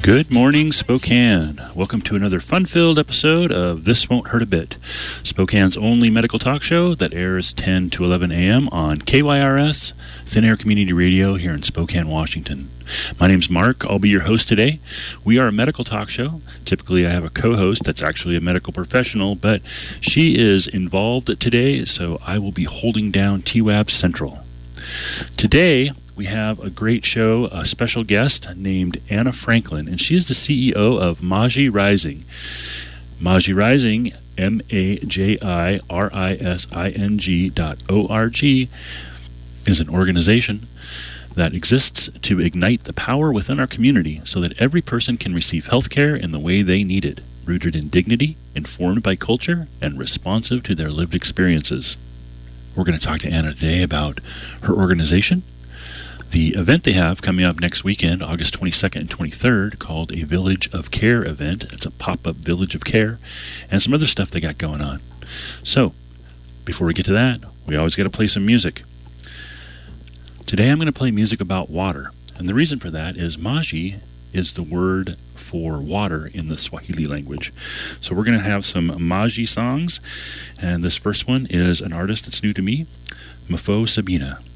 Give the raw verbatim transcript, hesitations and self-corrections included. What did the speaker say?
Good morning, Spokane. Welcome to another fun-filled episode of This Won't Hurt a Bit, Spokane's only medical talk show that airs ten to eleven a.m. on K Y R S, Thin Air Community Radio here in Spokane, Washington. My name's Mark. I'll be your host today. We are a medical talk show. Typically, I have a co-host that's actually a medical professional, but she is involved today, so I will be holding down T W A B Central. Today, we have a great show, a special guest named Anna Franklin, and she is the C E O of Maji Rising. Maji Rising, M A J I R I S I N G dot O R G, is an organization that exists to ignite the power within our community so that every person can receive health care in the way they need it, rooted in dignity, informed by culture, and responsive to their lived experiences. We're going to talk to Anna today about her organization, the event they have coming up next weekend, August twenty-second and twenty-third, called a Village of Care event. It's a pop-up Village of Care, and some other stuff they got going on. So, before we get to that, we always got to play some music. Today I'm going to play music about water, and the reason for that is Maji is the word for water in the Swahili language. So we're going to have some Maji songs, and this first one is an artist that's new to me, Mafo Sabina.